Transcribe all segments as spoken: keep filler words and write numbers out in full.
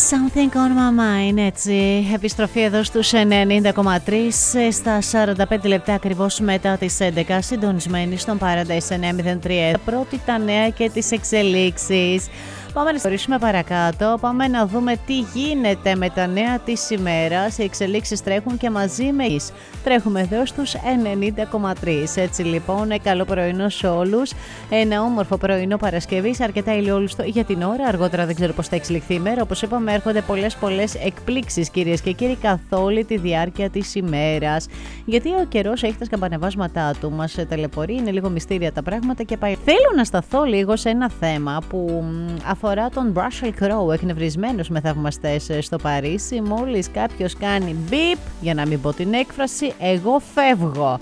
Something on my mind, έτσι. Επιστροφή εδώ στους ενενήντα κόμμα τρία στα σαράντα πέντε λεπτά ακριβώς μετά τις έντεκα. Συντονισμένοι στον Paradise εννιακόσια τρία. Πρώτη τα νέα και τις εξελίξεις. Πάμε να ιστορήσουμε παρακάτω, πάμε να δούμε τι γίνεται με τα νέα της ημέρας. Οι εξελίξεις τρέχουν και μαζί με εμείς τρέχουμε εδώ στους ενενήντα κόμμα τρία. Έτσι λοιπόν, καλό πρωινό σε όλους. Ένα όμορφο πρωινό Παρασκευής, αρκετά ηλιόλουστο για την ώρα. Αργότερα δεν ξέρω πώς θα εξελιχθεί η μέρα. Όπως είπαμε, έρχονται πολλές πολλές εκπλήξεις, κυρίες και κύριοι, καθ' όλη τη διάρκεια της ημέρας. Γιατί ο καιρός έχει τα σκαμπανεβάσματά του, μας ταλαιπωρεί, είναι λίγο μυστήρια τα πράγματα και πάει. Θέλω να σταθώ λίγο σε ένα θέμα που αφορά τον Russell Crowe, εκνευρισμένος με θαυμαστές στο Παρίσι. Μόλις κάποιος κάνει μπιπ, για να μην πω την έκφραση, εγώ φεύγω.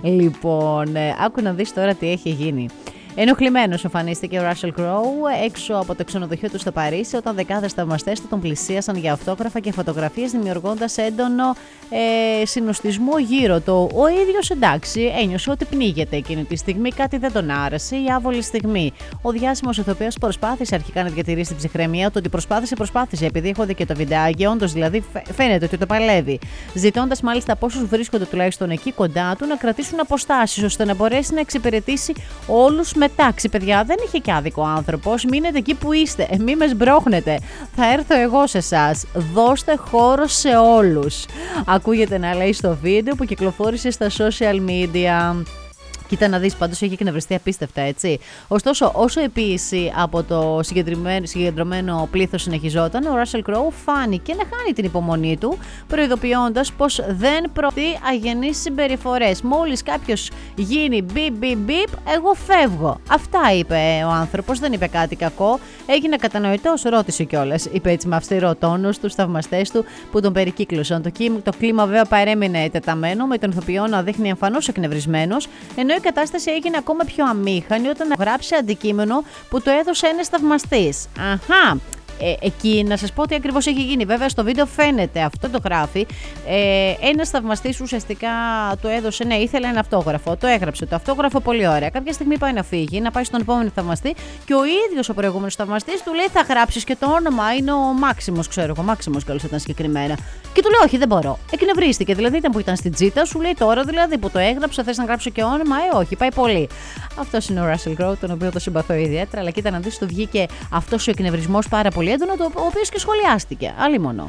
Λοιπόν, άκου να δεις τώρα τι έχει γίνει. Ενοχλημένος εμφανίστηκε ο Russell Crowe έξω από το ξενοδοχείο του στο Παρίσι όταν δεκάδες θαυμαστές του τον πλησίασαν για αυτόγραφα και φωτογραφίες, δημιουργώντας έντονο ε, συνοστισμό γύρω του. Ο ίδιος, εντάξει, ένιωσε ότι πνίγεται εκείνη τη στιγμή, κάτι δεν τον άρεσε, η άβολη στιγμή. Ο διάσημος ηθοποιός προσπάθησε αρχικά να διατηρήσει την ψυχραιμία του, ότι προσπάθησε, προσπάθησε, επειδή έχω δει και το βιντεάκι, όντως δηλαδή φαίνεται ότι το παλεύει. Ζητώντας μάλιστα από όσους βρίσκονται τουλάχιστον εκεί κοντά του να κρατήσουν αποστάσεις ώστε να μπορέσει να εξυπηρετήσει όλους. Εντάξει, παιδιά, δεν είχε και άδικο άνθρωπος. Μείνετε εκεί που είστε. Μη με σμπρώχνετε. Θα έρθω εγώ σε εσάς. Δώστε χώρο σε όλους. Ακούγεται να λέει στο βίντεο που κυκλοφόρησε στα social media. Κοίτα να δεις, πάντως έχει εκνευριστεί απίστευτα, έτσι. Ωστόσο, όσο η πίεση από το συγκεντρωμένο πλήθος συνεχιζόταν, ο Russell Crowe φάνηκε να χάνει την υπομονή του, προειδοποιώντας πως δεν προωθεί αγενείς συμπεριφορές. Μόλις κάποιος γίνει μπιπ μπιπ μπιπ, εγώ φεύγω. Αυτά είπε ο άνθρωπος, δεν είπε κάτι κακό. Έγινε κατανοητός, ρώτησε κιόλας. Είπε έτσι με αυστηρό τόνο στους θαυμαστές του που τον περικύκλωσαν. Το, το κλίμα βέβαια παρέμεινε τεταμένο, με τον ηθοποιό να δείχνει εμφανώς εκνευρισμένος, ενώ η κατάσταση έγινε ακόμα πιο αμήχανη όταν γράψει αντικείμενο που το έδωσε ένας θαυμαστής. Αχα! Ε, εκεί να σας πω τι ακριβώς έχει γίνει. Βέβαια στο βίντεο φαίνεται, αυτό το γράφει. Ε, ένας θαυμαστής ουσιαστικά το έδωσε, ναι, ήθελε ένα αυτόγραφο. Το έγραψε το αυτόγραφο, πολύ ωραία. Κάποια στιγμή πάει να φύγει, να πάει στον επόμενο θαυμαστή και ο ίδιος ο προηγούμενος θαυμαστής του λέει: θα γράψεις και το όνομα, είναι ο Μάξιμος, ξέρω εγώ. Μάξιμος κιόλας ήταν συγκεκριμένα. Και του λέει: όχι, δεν μπορώ. Εκνευρίστηκε. Δηλαδή ήταν που ήταν στην τζίτα, σου λέει τώρα δηλαδή που το έγραψα, θες να γράψω και όνομα, ε, όχι, πάει πολύ. Αυτός είναι ο Russell Crowe, τον οποίο το συμπαθώ ιδιαίτερα, αλλά κοίτα να δεις, του βγήκε αυτός ο εκνευρισμός πάρα πολύ έντονο, το ο οποίος και σχολιάστηκε. Αλλήμονο.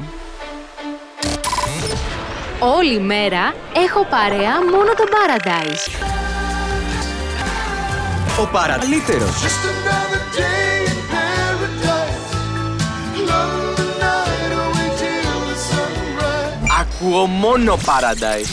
Όλη μέρα έχω παρέα μόνο τον Paradise. Ο παραλύτερος. Ακούω μόνο Paradise.